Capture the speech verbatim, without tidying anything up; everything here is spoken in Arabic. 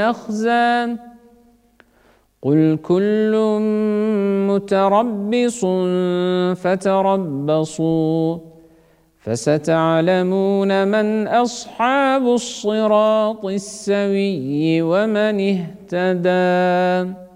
يخزى قل كل متربص فتربصوا فستعلمون من أصحاب الصراط السوي ومن اهتدى.